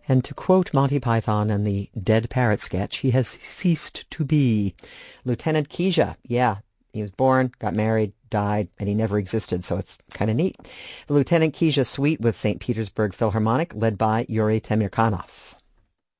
And to quote Monty Python and the Dead Parrot sketch, he has ceased to be. Lieutenant Keisha, yeah, he was born, got married, died, and he never existed, so it's kind of neat. The Lieutenant Keisha Suite with St. Petersburg Philharmonic, led by Yuri Temirkanov.